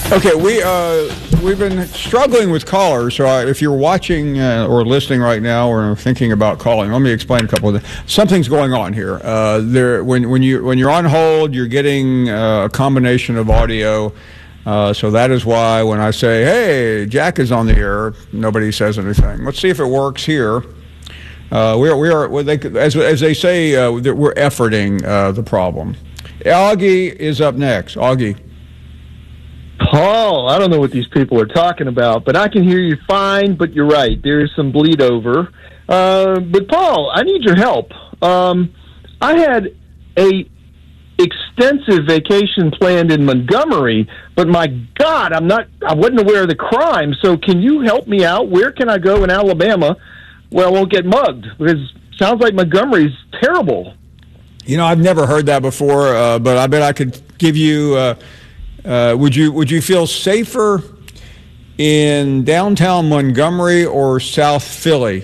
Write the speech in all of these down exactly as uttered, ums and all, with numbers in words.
Okay, we uh, we've been struggling with callers. So uh, if you're watching uh, or listening right now, or thinking about calling, let me explain a couple of things. Something's going on here. Uh, there, when when you when you're on hold, you're getting uh, a combination of audio. Uh, so that is why when I say, "Hey, Jack is on the air," nobody says anything. Let's see if it works here. Uh, we are we are well, they, as as they say, uh, we're efforting uh, the problem. Augie is up next. Augie. Paul, I don't know what these people are talking about, but I can hear you fine, but you're right. There's some bleed over. Uh, but, Paul, I need your help. Um, I had a extensive vacation planned in Montgomery, but, my God, I'm not, I wasn't aware of the crime. So can you help me out? Where can I go in Alabama where I won't get mugged? Because it sounds like Montgomery's terrible. You know, I've never heard that before, uh, but I bet I could give you uh, – Uh, would you would you feel safer in downtown Montgomery or South Philly?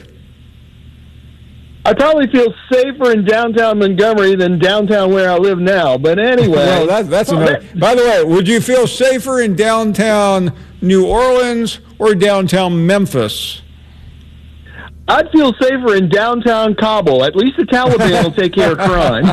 I probably feel safer in downtown Montgomery than downtown where I live now. But anyway, well, that, that's well, another. That, by the way, would you feel safer in downtown New Orleans or downtown Memphis? I'd feel safer in downtown Kabul. At least the Taliban will take care of crime.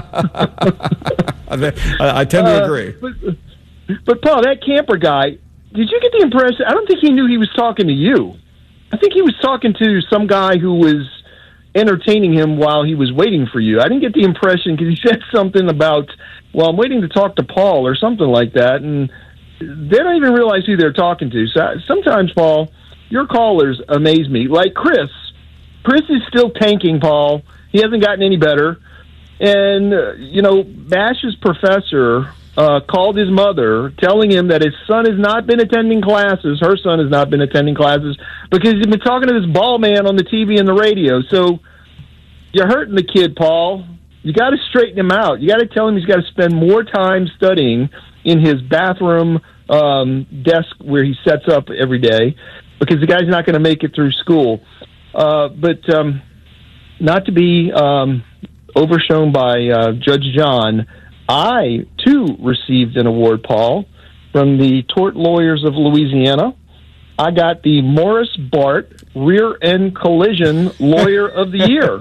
I, I tend to agree. Uh, but, But, Paul, that camper guy, did you get the impression? I don't think he knew he was talking to you. I think he was talking to some guy who was entertaining him while he was waiting for you. I didn't get the impression because he said something about, well, I'm waiting to talk to Paul or something like that, and they don't even realize who they're talking to. So sometimes, Paul, your callers amaze me. Like Chris. Chris is still tanking, Paul. He hasn't gotten any better. And, uh, you know, Bash's professor Uh, called his mother, telling him that his son has not been attending classes, her son has not been attending classes, because he's been talking to this ball man on the T V and the radio. So you're hurting the kid, Paul. You got to straighten him out. You got to tell him he's got to spend more time studying in his bathroom um, desk where he sets up every day, because the guy's not going to make it through school. Uh, but um, not to be um, overshown by uh, Judge John, I, too, received an award, Paul, from the Tort Lawyers of Louisiana. I got the Morris Bart Rear-End Collision Lawyer of the Year.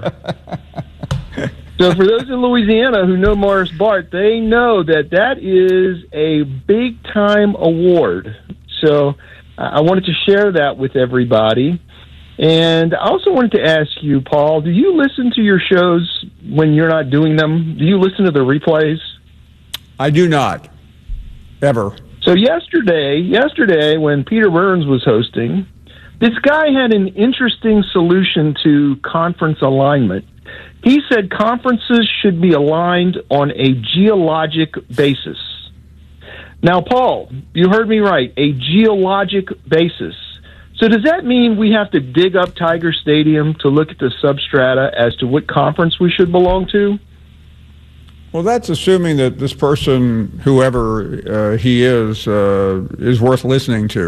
So for those in Louisiana who know Morris Bart, they know that that is a big-time award. So I wanted to share that with everybody. And I also wanted to ask you, Paul, do you listen to your shows when you're not doing them? Do you listen to the replays? I do not, ever. So yesterday, yesterday when Peter Burns was hosting, this guy had an interesting solution to conference alignment. He said conferences should be aligned on a geologic basis. Now, Paul, you heard me right, a geologic basis. So does that mean we have to dig up Tiger Stadium to look at the substrata as to what conference we should belong to? Well, that's assuming that this person, whoever uh, he is, uh, is worth listening to.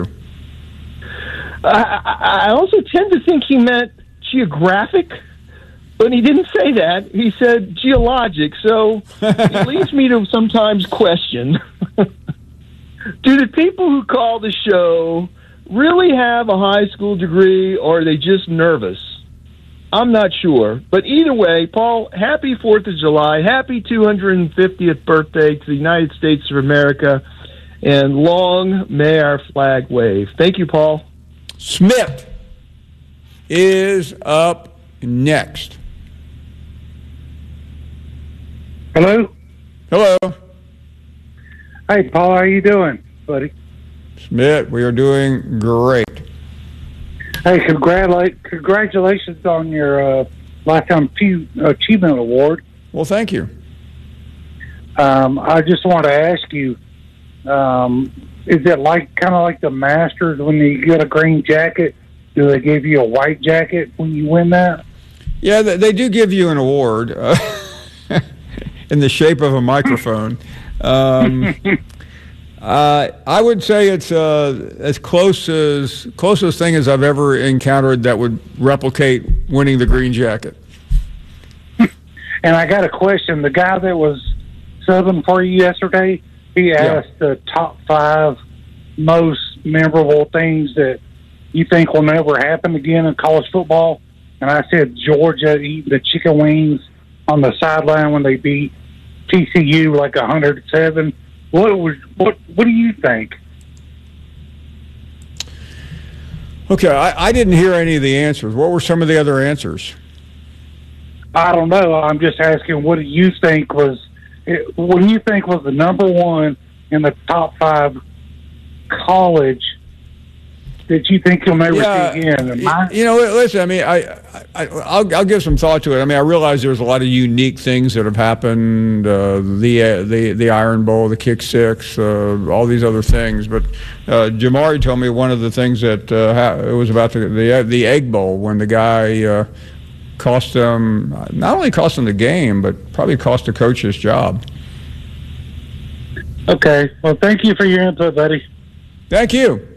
I, I also tend to think he meant geographic, but he didn't say that. He said geologic, so it leads me to sometimes question, do the people who call the show really have a high school degree, or are they just nervous? I'm not sure. But either way, Paul, happy fourth of July, happy two hundred fiftieth birthday to the United States of America, and long may our flag wave. Thank you, Paul. Smith is up next. Hello? Hello. Hey, Paul, how you doing, buddy? Smith, we are doing great. Hey, congratulate, congratulations on your uh, Lifetime Achievement Award. Well, thank you. Um, I just want to ask you, um, is it like kind of like the Masters when you get a green jacket? Do they give you a white jacket when you win that? Yeah, they, they do give you an award uh, in the shape of a microphone. Um Uh, I would say it's uh, as close as closest thing as I've ever encountered that would replicate winning the green jacket. And I got a question. The guy that was subbing for you yesterday, he asked yeah. the top five most memorable things that you think will never happen again in college football? And I said Georgia eating the chicken wings on the sideline when they beat T C U like a hundred seven. What was what? What do you think? Okay, I, I didn't hear any of the answers. What were some of the other answers? I don't know. I'm just asking. What do you think was? What do you think was the number one in the top five college that you think you'll never yeah, see again? And my, you know, listen. I mean, I, I, I'll, I'll give some thought to it. I mean, I realize there's a lot of unique things that have happened. Uh, the uh, the the Iron Bowl, the Kick Six, uh, all these other things. But uh, Jamari told me one of the things that uh, ha- it was about the, the the Egg Bowl when the guy uh, cost them not only cost them the game, but probably cost the coach his job. Okay. Well, thank you for your input, buddy. Thank you.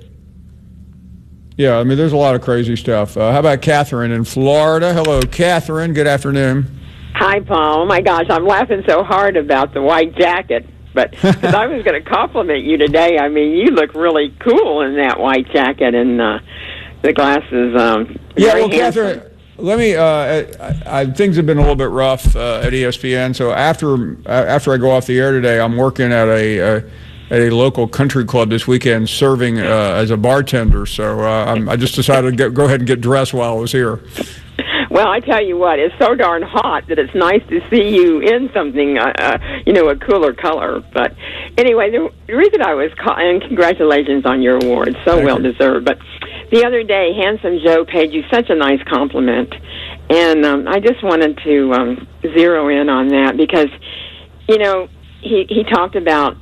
Yeah, I mean, there's a lot of crazy stuff. Uh, how about Catherine in Florida? Hello, Catherine. Good afternoon. Hi, Paul. Oh, my gosh, I'm laughing so hard about the white jacket. But because I was going to compliment you today. I mean, you look really cool in that white jacket and uh, the glasses. Um, yeah, well, handsome. Catherine, let me, uh, I, I, things have been a little bit rough uh, at E S P N. So after uh, after I go off the air today, I'm working at a... Uh, at a local country club this weekend serving uh, as a bartender. So uh, I'm, I just decided to get, go ahead and get dressed while I was here. Well, I tell you what, it's so darn hot that it's nice to see you in something, uh, uh, you know, a cooler color. But anyway, the, the reason I was calling, and congratulations on your award, so Thank well you. deserved. But the other day, Handsome Joe paid you such a nice compliment. And um, I just wanted to um, zero in on that because, you know, he, he talked about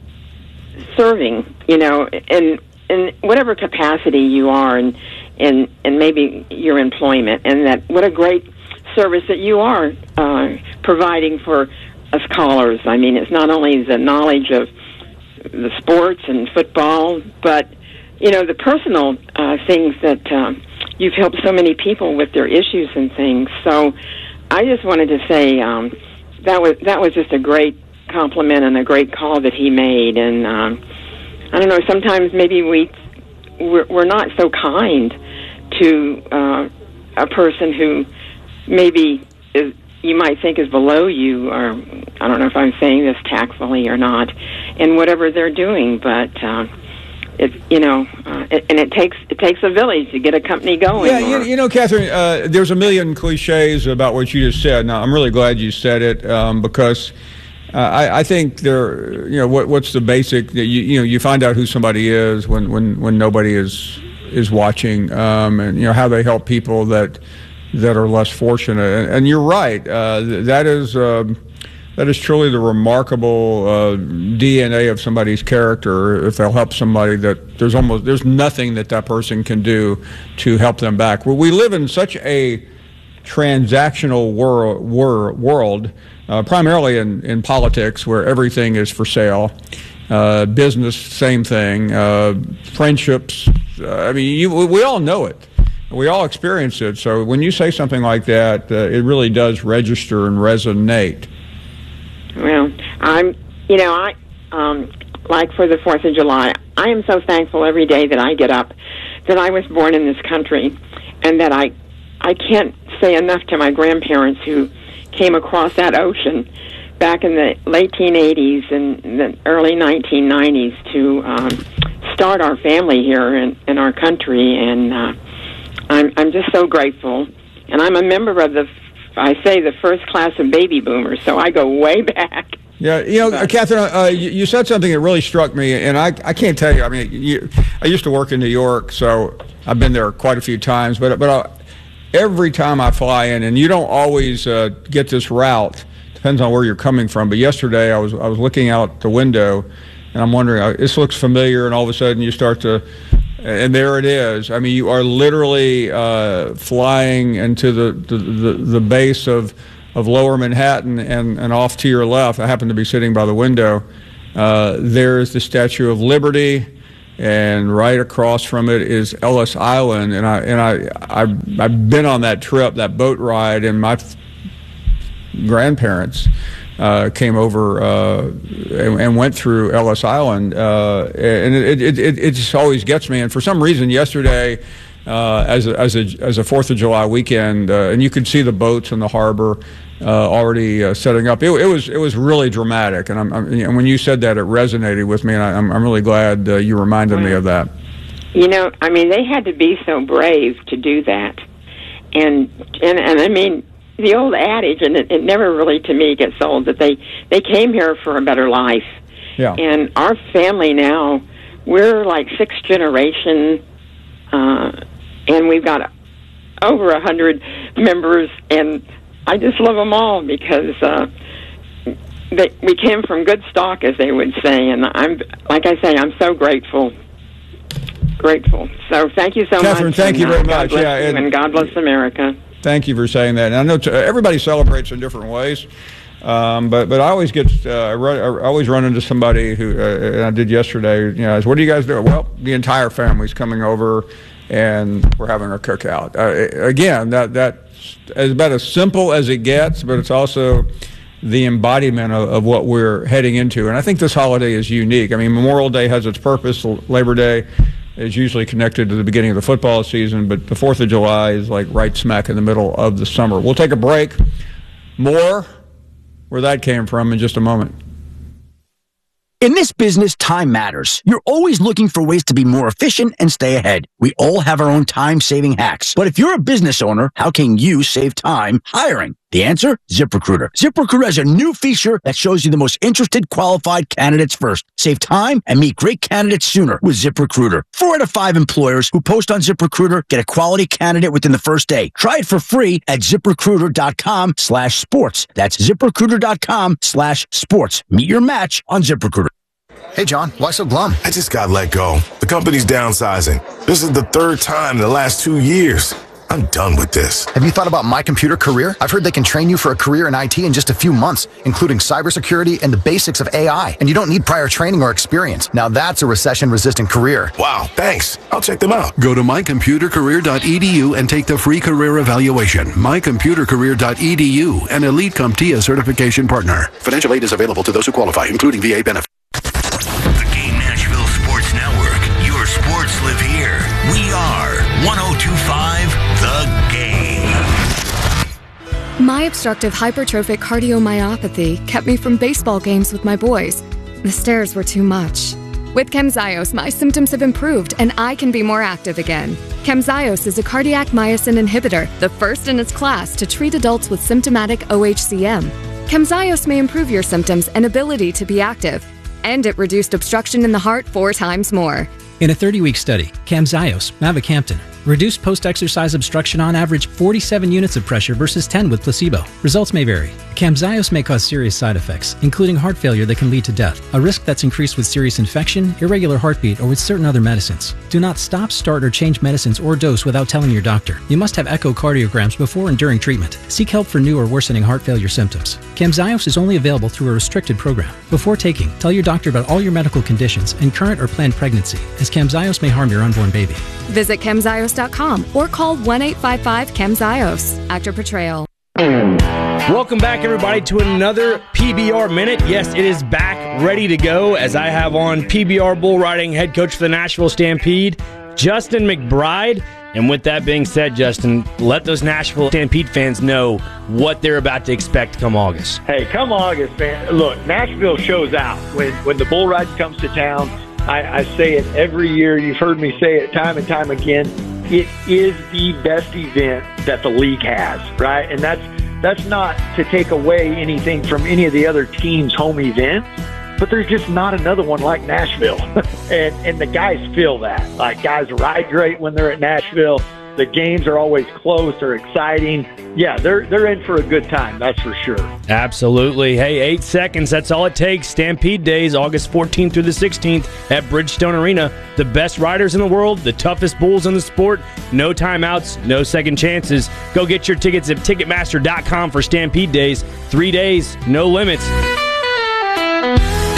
serving, you know, in in whatever capacity you are, and and and maybe your employment, and that what a great service that you are uh, providing for us callers. I mean, it's not only the knowledge of the sports and football, but you know the personal uh, things that um, you've helped so many people with their issues and things. So, I just wanted to say um, that was that was just a great compliment and a great call that he made. And um, I don't know, sometimes maybe we we're, we're not so kind to uh, a person who maybe is, you might think is below you, or I don't know if I'm saying this tactfully or not, in whatever they're doing. But uh, it, you know, uh, it, and it takes it takes a village to get a company going. Yeah, you, you know, Catherine, uh, there's a million cliches about what you just said. Now, I'm really glad you said it um, because. Uh, I, I think there, you know, what, what's the basic? You, you know, you find out who somebody is when, when, when nobody is is watching, um, and you know how they help people that that are less fortunate. And, and you're right. Uh, that is um, that is truly the remarkable uh, D N A of somebody's character. If they'll help somebody, that there's almost there's nothing that that person can do to help them back. Well, we live in such a transactional wor- wor- world. Uh, primarily in, in politics, where everything is for sale. Uh, business, same thing. Uh, friendships, uh, I mean, you, we all know it. We all experience it. So when you say something like that, uh, it really does register and resonate. Well, I'm, you know, I, um, like for the fourth of July, I am so thankful every day that I get up, that I was born in this country, and that I, I can't say enough to my grandparents who came across that ocean back in the late eighties and the early nineteen nineties to um, start our family here in, in our country, and uh, I'm I'm just so grateful. And I'm a member of the, I say, the first class of baby boomers, so I go way back. Yeah, you know, but, Catherine, uh, you, you said something that really struck me, and I I can't tell you. I mean, you, I used to work in New York, so I've been there quite a few times, but but. I, Every time I fly in, and you don't always uh, get this route, depends on where you're coming from. But yesterday, I was I was looking out the window, and I'm wondering, uh, this looks familiar, and all of a sudden you start to, and there it is. I mean, you are literally uh, flying into the, the, the, the base of, of Lower Manhattan, and, and off to your left, I happen to be sitting by the window, uh, there is the Statue of Liberty. And right across from it is Ellis Island, and I and I I've, I've been on that trip, that boat ride, and my f- grandparents uh, came over uh, and, and went through Ellis Island, uh, and it, it, it, it just always gets me. And for some reason, yesterday, uh, as a, as a as a Fourth of July weekend, uh, and you could see the boats in the harbor uh, already uh, setting up. It, it was it was really dramatic, and I'm, I'm, and when you said that, it resonated with me, and I, I'm I'm really glad uh, you reminded me of that. You know, I mean, they had to be so brave to do that, and and and I mean, the old adage, and it, it never really to me gets old, that they they came here for a better life. Yeah. And our family now, we're like sixth generation, uh, and we've got over a hundred members, and I just love them all because uh, they, we came from good stock, as they would say, and I'm like I say, I'm so grateful. Grateful. So thank you so Catherine, much. thank and, you very uh, God much. bless Yeah, you, and, and God bless America. Thank you for saying that. And I know t- everybody celebrates in different ways, um, but but I always get uh, I, run, I always run into somebody who, uh, and I did yesterday. You know, is, what do you guys do? Well, the entire family's coming over, and we're having a cookout. Uh, again, that that is about as simple as it gets, but it's also the embodiment of, of what we're heading into. And I think this holiday is unique. I mean, Memorial Day has its purpose. Labor Day is usually connected to the beginning of the football season, but the fourth of July is like right smack in the middle of the summer. We'll take a break. More where that came from in just a moment. In this business, time matters. You're always looking for ways to be more efficient and stay ahead. We all have our own time-saving hacks. But if you're a business owner, how can you save time hiring? The answer? ZipRecruiter. ZipRecruiter has a new feature that shows you the most interested qualified candidates first. Save time and meet great candidates sooner with ZipRecruiter. Four out of five employers who post on ZipRecruiter get a quality candidate within the first day. Try it for free at ZipRecruiter.com slash sports. That's ZipRecruiter.com slash sports. Meet your match on ZipRecruiter. Hey, John, why so glum? I just got let go. The company's downsizing. This is the third time in the last two years. I'm done with this. Have you thought about My Computer Career? I've heard they can train you for a career in I T in just a few months, including cybersecurity and the basics of A I. And you don't need prior training or experience. Now that's a recession-resistant career. Wow, thanks. I'll check them out. Go to my computer career dot e d u and take the free career evaluation. my computer career dot e d u, an Elite CompTIA certification partner. Financial aid is available to those who qualify, including V A benefits. The Game Nashville Sports Network. Your sports live here. We are one oh two point five The Game. My obstructive hypertrophic cardiomyopathy kept me from baseball games with my boys. The stairs were too much. With Camzyos, my symptoms have improved and I can be more active again. Camzyos is a cardiac myosin inhibitor, the first in its class to treat adults with symptomatic O H C M. Camzyos may improve your symptoms and ability to be active, and it reduced obstruction in the heart four times more. In a thirty-week study, Camzyos, mavacamten, reduced post-exercise obstruction on average forty-seven units of pressure versus ten with placebo. Results may vary. Camzyos may cause serious side effects, including heart failure that can lead to death, a risk that's increased with serious infection, irregular heartbeat, or with certain other medicines. Do not stop, start, or change medicines or dose without telling your doctor. You must have echocardiograms before and during treatment. Seek help for new or worsening heart failure symptoms. Camzyos is only available through a restricted program. Before taking, tell your doctor about all your medical conditions and current or planned pregnancy, as Camzyos may harm your unborn baby. Visit camzyos dot com or call one eight five five camzyos. Actor Portrayal. Welcome back, everybody, to another P B R Minute. Yes, it is back, ready to go, as I have on P B R Bull Riding head coach for the Nashville Stampede, Justin McBride. And with that being said, Justin, let those Nashville Stampede fans know what they're about to expect come August. Hey, come August, man. Look, Nashville shows out when, when the Bull Ride comes to town. I, I say it every year. You've heard me say it time and time again. It is the best event that the league has, right? And that's that's not to take away anything from any of the other teams' home events, but there's just not another one like Nashville. and and the guys feel that. Like, guys ride great when they're at Nashville. The games are always close. They're exciting. Yeah, they're they're in for a good time, that's for sure. Absolutely. Hey, eight seconds, that's all it takes. Stampede Days, August fourteenth through the sixteenth at Bridgestone Arena. The best riders in the world, the toughest bulls in the sport. No timeouts, no second chances. Go get your tickets at Ticketmaster dot com for Stampede Days. Three days, no limits.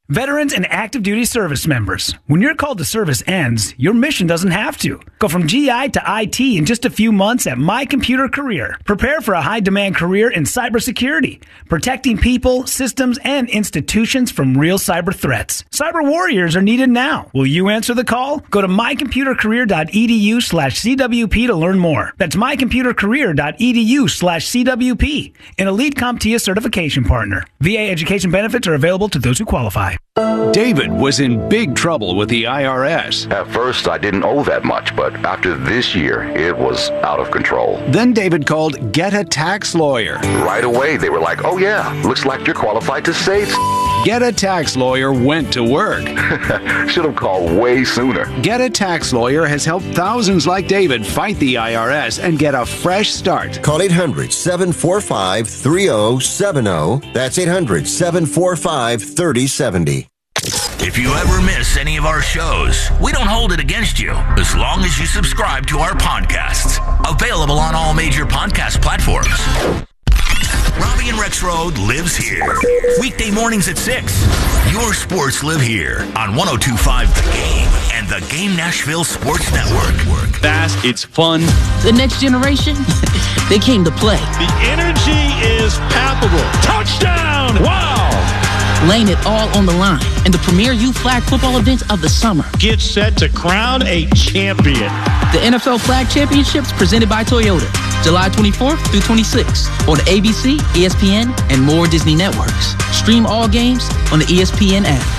Veterans and active duty service members, when your call to service ends, your mission doesn't have to. Go from G I to I T in just a few months at My Computer Career. Prepare for a high-demand career in cybersecurity, protecting people, systems, and institutions from real cyber threats. Cyber warriors are needed now. Will you answer the call? Go to mycomputercareer.edu slash CWP to learn more. That's mycomputercareer.edu slash CWP, an Elite CompTIA certification partner. V A education benefits are available to those who qualify. David was in big trouble with the I R S. At first, I didn't owe that much, but after this year, it was out of control. Then David called Get a Tax Lawyer. Right away, they were like, oh yeah, looks like you're qualified to save. Get a Tax Lawyer went to work. Should have called way sooner. Get a Tax Lawyer has helped thousands like David fight the I R S and get a fresh start. Call eight hundred, seven four five, three oh seven oh. That's eight hundred, seven four five, three oh seven oh. If you ever miss any of our shows, we don't hold it against you as long as you subscribe to our podcasts. Available on all major podcast platforms. Robbie and Rexroad lives here. Weekday mornings at six. Your sports live here on one oh two point five The Game and the Game Nashville Sports Network. Fast, it's fun. The next generation, they came to play. The energy is palpable. Touchdown! Wow! Laying it all on the line in the premier youth flag football event of the summer. Get set to crown a champion. The N F L Flag Championships presented by Toyota, July twenty-fourth through twenty-sixth on A B C, E S P N, and more Disney networks. Stream all games on the E S P N app.